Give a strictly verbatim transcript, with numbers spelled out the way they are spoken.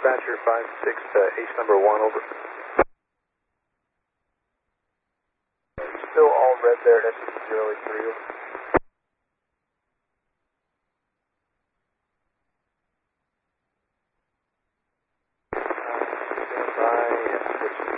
dispatcher five six, uh, H number one, over. Still all red there at S U zero eight three, over. Stand by and switch